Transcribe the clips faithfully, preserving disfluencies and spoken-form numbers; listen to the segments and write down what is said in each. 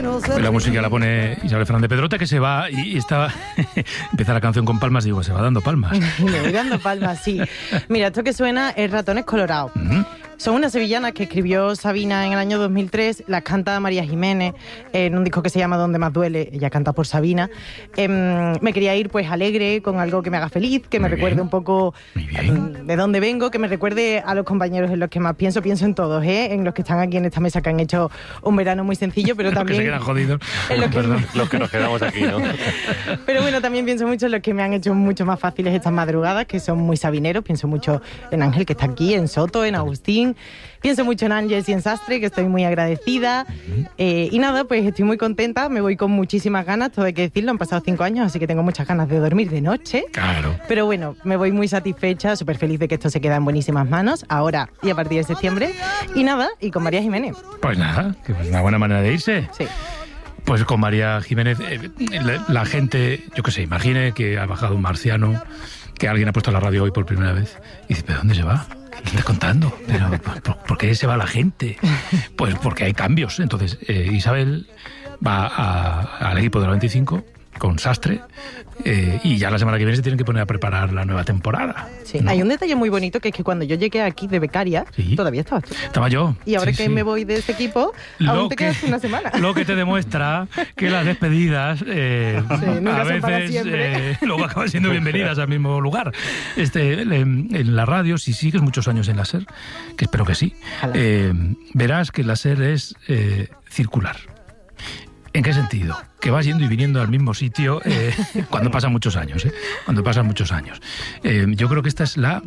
La música la pone Isabel Fernández Pedrote, que se va y, y está... Empieza la canción con palmas, digo, se va dando palmas. Me voy dando palmas, sí. Mira, esto que suena es Ratones Colorados. Uh-huh. Son unas sevillanas que escribió Sabina en el año dos mil tres, las canta María Jiménez en un disco que se llama Donde más duele, ella canta por Sabina. Eh, me quería ir pues alegre, con algo que me haga feliz, que me Muy recuerde bien. un poco de dónde vengo, que me recuerde a los compañeros en los que más pienso, pienso en todos, ¿eh? En los que están aquí en esta mesa, que han hecho un verano muy sencillo, pero también... Los que se quedan jodidos. En los, que... los que nos quedamos aquí, ¿no? Pero bueno, también pienso mucho en los que me han hecho mucho más fáciles estas madrugadas, que son muy sabineros. Pienso mucho en Ángel, que está aquí, en Soto, en Agustín. Pienso mucho en Ángeles y en Sastre, que estoy muy agradecida. Eh, y nada, pues estoy muy contenta, me voy con muchísimas ganas, todo hay que decirlo, han pasado cinco años, así que tengo muchas ganas de dormir de noche. Claro. Pero bueno, me voy muy satisfecha, súper feliz de que esto se queda en buenísimas manos, ahora y a partir de septiembre. Y nada, y con María Jiménez. Pues nada, que es una buena manera de irse. Sí. Pues con María Jiménez, eh, la, la gente, yo qué sé, imagine que ha bajado un marciano, que alguien ha puesto la radio hoy por primera vez, y dice, ¿pero dónde se va? ¿Qué estás contando? ¿Pero por, por qué se va la gente? Pues porque hay cambios. Entonces, eh, Isabel va a, al equipo de la veinticinco con Sastre, eh, y ya la semana que viene se tienen que poner a preparar la nueva temporada. Sí, ¿no? Hay un detalle muy bonito, que es que cuando yo llegué aquí de becaria, ¿Sí? todavía estabas tú. Estaba yo. Y ahora sí, que sí. me voy de este equipo, lo aún te que, quedas una semana. Lo que te demuestra que las despedidas eh, sí, a veces eh, luego acaban siendo bienvenidas al mismo lugar. Este, en, en la radio, si sigues muchos años en la SER, que espero que sí, eh, verás que la SER es eh, circular. ¿En qué sentido? Que vas yendo y viniendo al mismo sitio eh, cuando pasan muchos años, ¿eh? Cuando pasan muchos años. Eh, yo creo que esta es la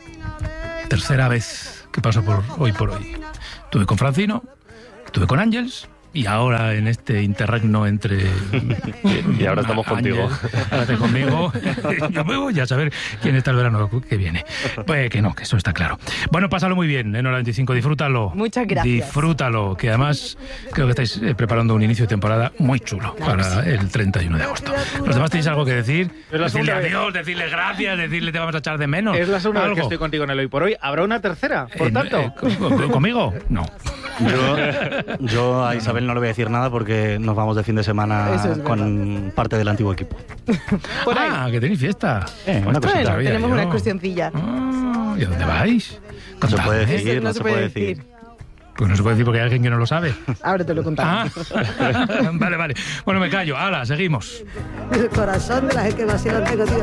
tercera vez que paso por hoy por hoy. Estuve con Francino, estuve con Ángeles, y ahora en este interregno entre... y ahora estamos Ángel, contigo. Ahora estoy conmigo. Yo me voy a saber quién está el verano que viene. Pues que no, que eso está claro. Bueno, pásalo muy bien en Hora veinticinco, disfrútalo. Muchas gracias. Disfrútalo, que además creo que estáis eh, preparando un inicio de temporada muy chulo, claro, para sí. el treinta y uno de agosto. ¿Los demás tenéis algo que decir? Decirle adiós, decirle gracias, decirle te vamos a echar de menos. Es la segunda ¿Algo? vez que estoy contigo en el Hoy por Hoy. ¿Habrá una tercera, por eh, tanto? Eh, ¿Conmigo? No. Yo, yo a Isabel no le voy a decir nada porque nos vamos de fin de semana es con parte del antiguo equipo. Por ahí. Ah, que tenéis fiesta. Eh, una bueno, bueno tenemos yo. una excursioncilla. Ah, ¿y a dónde vais? No se puede decir, no, no se se puede puede decir. decir. Pues no se puede decir porque hay alguien que no lo sabe. Ahora te lo contamos. Ah, vale, vale. Bueno, me callo. Hala, seguimos. El corazón de la gente que va a ser antiguo, tío.